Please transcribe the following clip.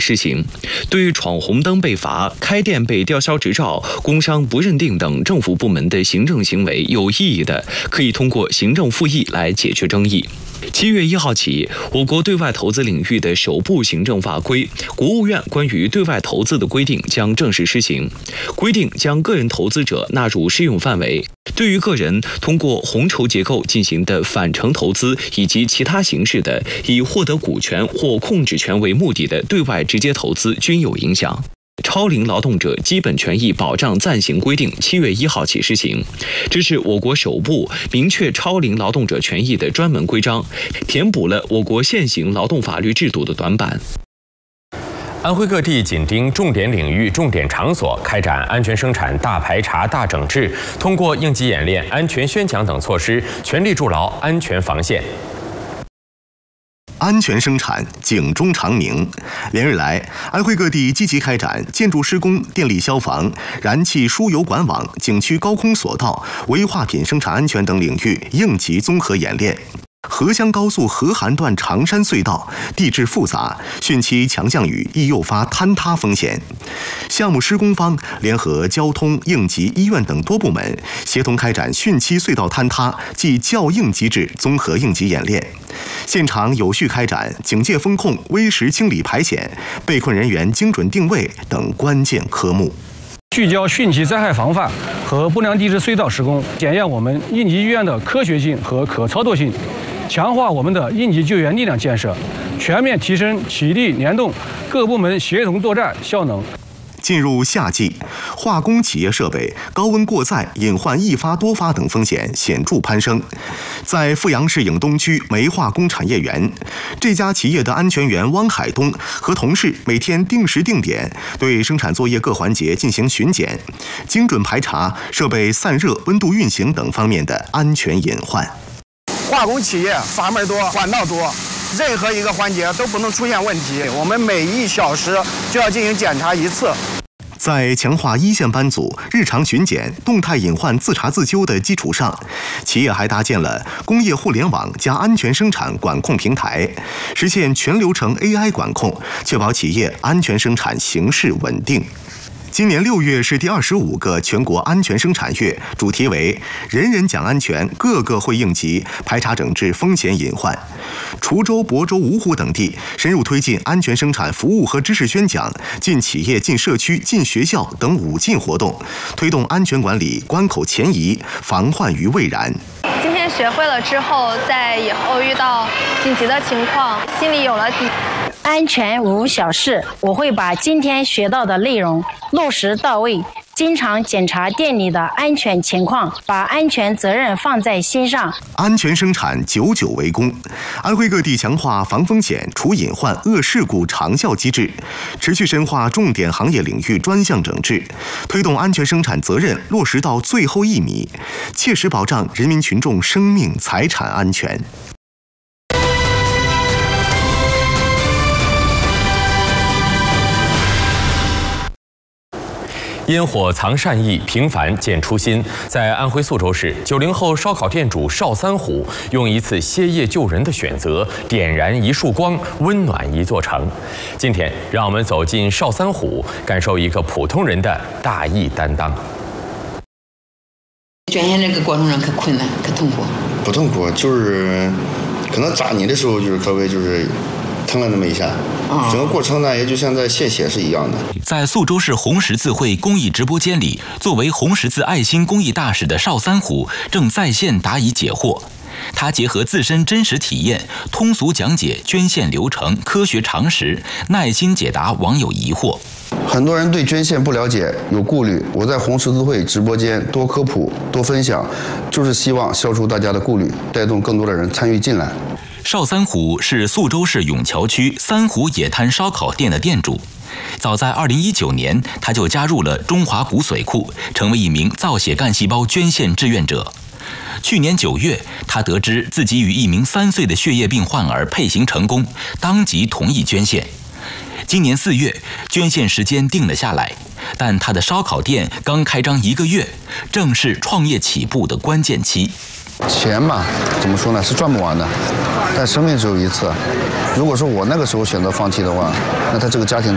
施行。对于闯红灯被罚、开店被吊销执照、工商不认定等政府部门的行政行为有异议的，可以通过行政复议来解决争议。7月1号起，我国对外投资领域的首部行政法规《国务院关于对外投资的规定》将正式施行。规定将个人投资者纳入适用范围，对于个人通过红筹结构进行的返程投资以及其他形式的以获得股权或控制权为目的的对外直接投资均有影响。超龄劳动者基本权益保障暂行规定7月1号起施行，这是我国首部明确超龄劳动者权益的专门规章，填补了我国现行劳动法律制度的短板。 安徽各地紧盯重点领域、重点场所，开展安全生产大排查、大整治，通过应急演练、安全宣讲等措施，全力筑牢安全防线。 安全生产，警钟长鸣。连日来，安徽各地积极开展建筑施工、电力消防、燃气输油管网、景区高空索道、危化品生产安全等领域应急综合演练。合襄高速合韩段长山隧道地质复杂，汛期强降雨易诱发坍塌风险。项目施工方联合交通、应急、医院等多部门，协同开展汛期隧道坍塌暨较应机制综合应急演练。现场有序开展警戒风控、危时清理排险、被困人员精准定位等关键科目。 聚焦汛期灾害防范和不良地质隧道施工，检验我们应急医院的科学性和可操作性，强化我们的应急救援力量建设，全面提升体力联动、各部门协同作战效能。 进入夏季，化工企业设备高温过载、隐患易发多发等风险显著攀升。在阜阳市颍东区煤化工产业园，这家企业的安全员汪海东和同事每天定时定点对生产作业各环节进行巡检，精准排查设备散热、温度运行等方面的安全隐患。 化工企业阀门多、管道多，任何一个环节都不能出现问题。我们每1小时就要进行检查1次。 在强化一线班组日常巡检、动态隐患自查自纠的基础上，企业还搭建了工业互联网加安全生产管控平台，实现全流程 AI 管控，确保企业安全生产形势稳定。今年6月是第25个全国安全生产月，主题为“人人讲安全，个个会应急，排查整治风险隐患”。滁州、亳州、芜湖等地深入推进安全生产服务和知识宣讲、进企业、进社区、进学校等5进活动，推动安全管理关口前移，防患于未然。 今天学会了之后，在以后遇到紧急的情况，心里有了底。 安全无小事，我会把今天学到的内容落实到位，经常检查店里的安全情况，把安全责任放在心上。 安全生产久久为功。安徽各地强化防风险、除隐患、遏事故长效机制，持续深化重点行业领域专项整治，推动安全生产责任落实到最后1米，切实保障人民群众生命财产安全。 因火藏善意，平凡见初心。在安徽宿州市，90后烧烤店主邵三虎用一次歇业救人的选择，点燃一束光，温暖一座城。今天，让我们走进邵三虎，感受一个普通人的大义担当。 捐献这个过程上可困难，可痛苦。 不痛苦，就是可能扎你的时候，就是稍微就是疼了那么一下。整个过程呢，也就像在献血是一样的。 在宿州市红十字会公益直播间里，作为红十字爱心公益大使的邵三虎正在线答疑解惑。他结合自身真实体验，通俗讲解捐献流程、科学常识，耐心解答网友疑惑。 很多人对捐献不了解，有顾虑。我在红十字会直播间多科普、多分享，就是希望消除大家的顾虑，带动更多的人参与进来。 邵三虎是宿州市永桥区三虎野滩烧烤店的店主。早在2019年，他就加入了中华骨髓库，成为一名造血干细胞捐献志愿者。去年9月，他得知自己与一名3岁的血液病患儿配型成功，当即同意捐献。今年4月，捐献时间定了下来，但他的烧烤店刚开张1个月，正是创业起步的关键期。 钱嘛，怎么说呢，是赚不完的，但生命只有一次。如果说我那个时候选择放弃的话，那他这个家庭